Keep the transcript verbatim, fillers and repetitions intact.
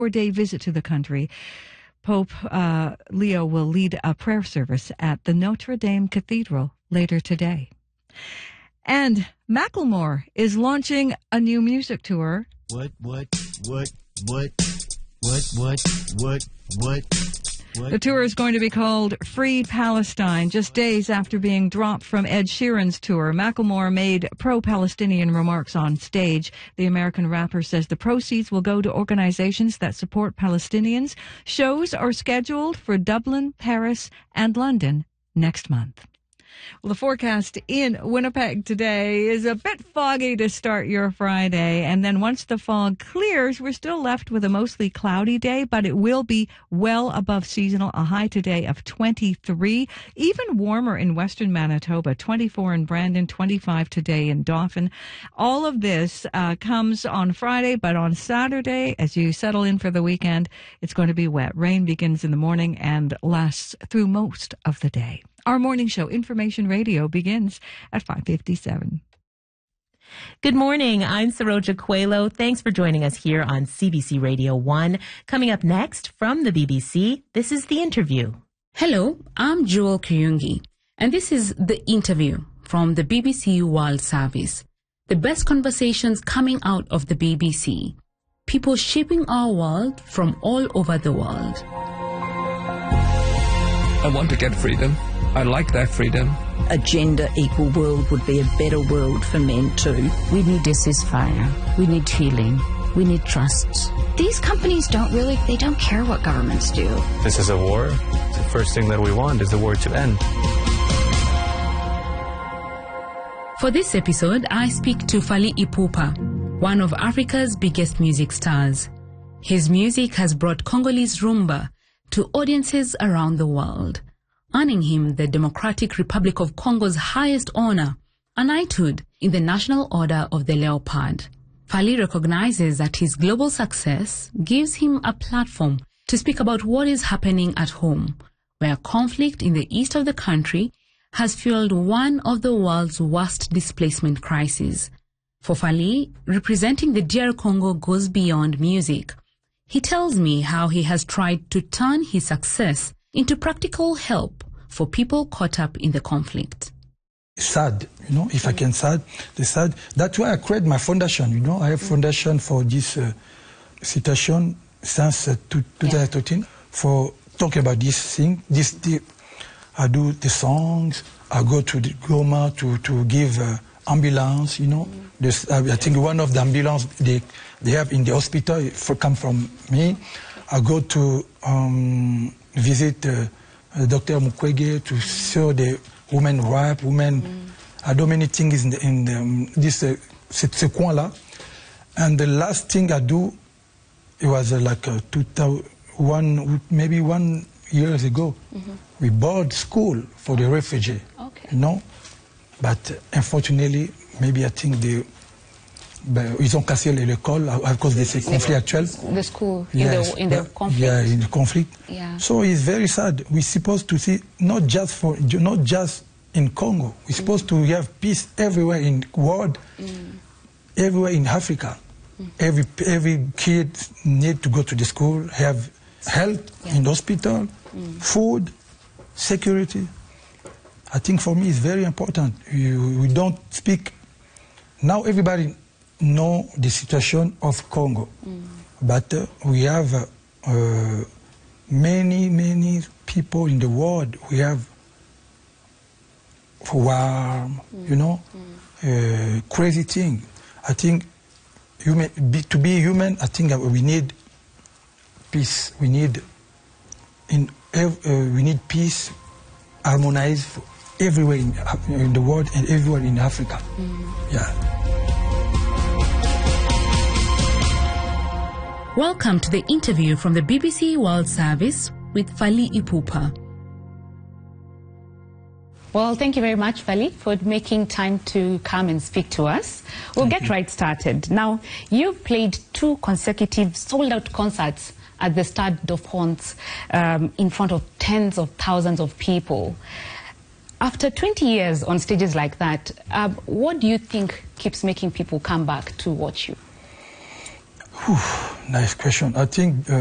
four-day visit to the country. Pope uh, Leo will lead a prayer service at the Notre Dame Cathedral later today. And Macklemore is launching a new music tour. What, what, what, what, what, what, what, what? The tour is going to be called Free Palestine. Just days after being dropped from Ed Sheeran's tour, Macklemore made pro-Palestinian remarks on stage. The American rapper says the proceeds will go to organizations that support Palestinians. Shows are scheduled for Dublin, Paris, and London next month. Well, the forecast in Winnipeg today is a bit foggy to start your Friday. And then once the fog clears, we're still left with a mostly cloudy day, but it will be well above seasonal. A high today of twenty-three, even warmer in western Manitoba, twenty-four in Brandon, twenty-five today in Dauphin. All of this uh, comes on Friday, but on Saturday, as you settle in for the weekend, it's going to be wet. Rain begins in the morning and lasts through most of the day. Our morning show, Information Radio, begins at five fifty-seven. Good morning. I'm Saroja Coelho. Thanks for joining us here on C B C Radio one. Coming up next from the B B C, this is The Interview. Hello, I'm Joel Kiyungi, and this is The Interview from the B B C World Service. The best conversations coming out of the B B C. People shaping our world from all over the world. I want to get freedom. I like that freedom. A gender-equal world would be a better world for men too. We need a ceasefire. We need healing. We need trust. These companies don't really, they don't care what governments do. This is a war. The first thing that we want is the war to end. For this episode, I speak to Fally Ipupa, one of Africa's biggest music stars. His music has brought Congolese rumba to audiences around the world, earning him the Democratic Republic of Congo's highest honor, a knighthood in the National Order of the Leopard. Fally recognizes that his global success gives him a platform to speak about what is happening at home, where conflict in the east of the country has fueled one of the world's worst displacement crises. For Fally, representing the D R Congo goes beyond music. He tells me how he has tried to turn his success into practical help for people caught up in the conflict. Sad, you know, if I can sad, the sad. That's why I created my foundation, you know. I have foundation for this uh, situation since uh, twenty thirteen yeah. for talking about this thing. This, the, I do the songs, I go to the Goma to, to give uh, ambulance, you know. Mm. This, uh, I think one of the ambulance they, they have in the hospital for, come from me. I go to um, visit uh, uh, Doctor Mukwege to show the women rights, women. Mm. I do many things in, the, in the, um, this uh, ce, ce coin là. And the last thing I do, it was uh, like uh, two thousand one, maybe one years ago. Mm-hmm. We bought school for the refugee. Okay. You know, but uh, unfortunately, maybe I think they. Ben, ils ont cassé l'école à cause de ces conflits actuels. The school, yes. in the, in the conflict. Yeah, in the conflict. Yeah. So it's very sad. We're supposed to see, not just for, not just in Congo, we're supposed mm. to have peace everywhere in the world, mm. everywhere in Africa. Mm. Every, every kid need to go to the school, have health yeah. in the hospital, mm. food, security. I think for me it's very important. We, we don't speak, now everybody know the situation of Congo, mm. but uh, we have uh, uh, many, many people in the world. We have war, mm. you know, mm. uh, crazy thing. I think human, be, to be human, I think we need peace. We need in uh, we need peace, harmonized everywhere in, in the world and everywhere in Africa. Mm. Yeah. Welcome to the interview from the B B C World Service with Fally Ipupa. Well, thank you very much, Fally, for making time to come and speak to us. We'll thank get you. right started. Now, you've played two consecutive sold-out concerts at the Stade de France um, in front of tens of thousands of people. After twenty years on stages like that, um, what do you think keeps making people come back to watch you? Whew, nice question. I think uh,